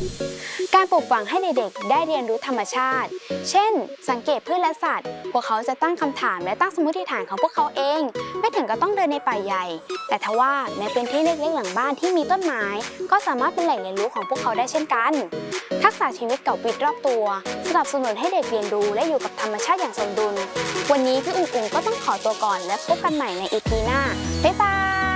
การปลูกฝังให้เด็กๆได้เรียนรู้ธรรมชาติเช่นสังเกตพืชและสัตว์พวกเขาจะตั้งคำถามและตั้งสมมติฐานของพวกเขาเองไม่ถึงกับต้องเดินในป่าใหญ่แต่ทว่าในพื้นที่เล็กๆหลังบ้านที่มีต้นไม้ก็สามารถเป็นแหล่งเรียนรู้ของพวกเขาได้เช่นกันทักษะชีวิตเก่าปิดรอบตัวสนับสนุนให้เด็กเรียนรู้และอยู่กับธรรมชาติอย่างสมดุลวันนี้พี่อุ๋งก็ต้องขอตัวก่อนและพบกันใหม่ใน EP หน้าบ๊ายบาย